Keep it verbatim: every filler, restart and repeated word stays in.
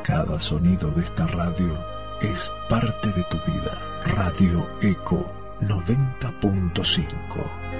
Cada sonido de esta radio es parte de tu vida. Radio Eco noventa punto cinco.